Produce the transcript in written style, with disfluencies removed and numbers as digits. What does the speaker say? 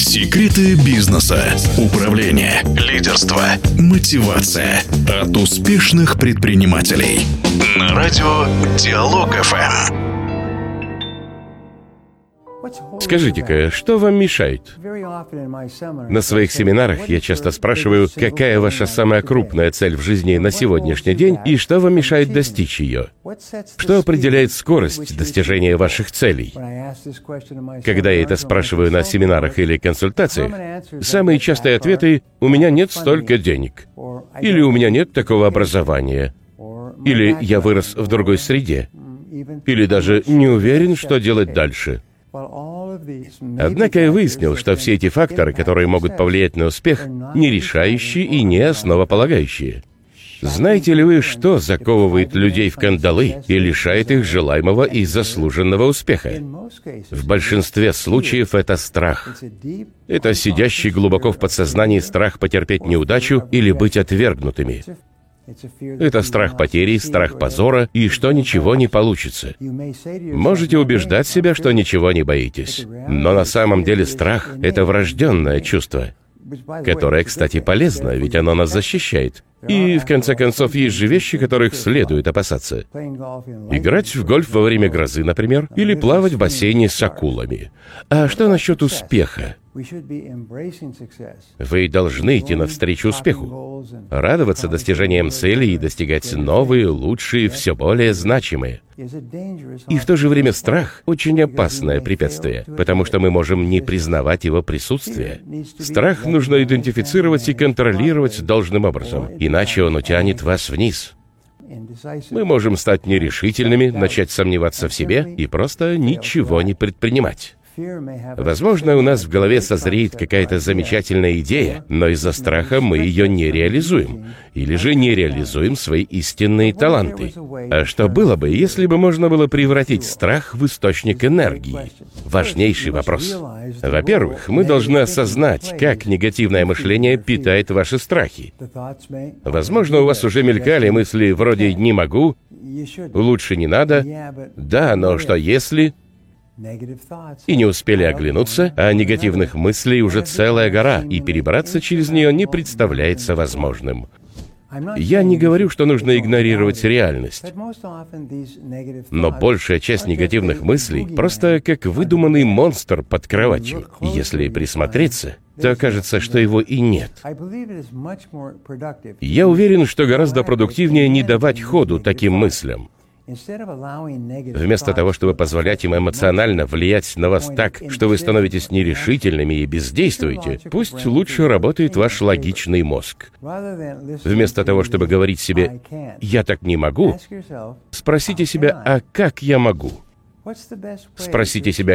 Секреты бизнеса, управления, лидерства, мотивация от успешных предпринимателей. На радио Диалог ФМ. Скажите-ка, что вам мешает? На своих семинарах я часто спрашиваю, какая ваша самая крупная цель в жизни на сегодняшний день и что вам мешает достичь ее? Что определяет скорость достижения ваших целей? Когда я это спрашиваю на семинарах или консультациях, самые частые ответы «у меня нет столько денег», или «у меня нет такого образования», или «я вырос в другой среде», или даже «не уверен, что делать дальше». Однако я выяснил, что все эти факторы, которые могут повлиять на успех, не решающие и не основополагающие. Знаете ли вы, что заковывает людей в кандалы и лишает их желаемого и заслуженного успеха? В большинстве случаев это страх. Это сидящий глубоко в подсознании страх потерпеть неудачу или быть отвергнутыми. Это страх потери, страх позора и что ничего не получится. Можете убеждать себя, что ничего не боитесь. Но на самом деле страх — это врожденное чувство, которое, кстати, полезно, ведь оно нас защищает. И, в конце концов, есть же вещи, которых следует опасаться. Играть в гольф во время грозы, например, или плавать в бассейне с акулами. А что насчет успеха? Вы должны идти навстречу успеху, радоваться достижениям целей и достигать новые, лучшие, все более значимые. И в то же время страх — очень опасное препятствие, потому что мы можем не признавать его присутствие. Страх нужно идентифицировать и контролировать должным образом, иначе он утянет вас вниз. Мы можем стать нерешительными, начать сомневаться в себе и просто ничего не предпринимать. Возможно, у нас в голове созреет какая-то замечательная идея, но из-за страха мы ее не реализуем, или же не реализуем свои истинные таланты. А что было бы, если бы можно было превратить страх в источник энергии? Важнейший вопрос. Во-первых, мы должны осознать, как негативное мышление питает ваши страхи. Возможно, у вас уже мелькали мысли вроде «не могу», «лучше не надо», «да, но что если…» И не успели оглянуться, а негативных мыслей уже целая гора, и перебраться через нее не представляется возможным. Я не говорю, что нужно игнорировать реальность, но большая часть негативных мыслей просто как выдуманный монстр под кроватью. Если присмотреться, то окажется, что его и нет. Я уверен, что гораздо продуктивнее не давать ходу таким мыслям. Вместо того, чтобы позволять им эмоционально влиять на вас так, что вы становитесь нерешительными и бездействуете, пусть лучше работает ваш логичный мозг. Вместо того, чтобы говорить себе «я так не могу», спросите себя «а как я могу?». Спросите себя,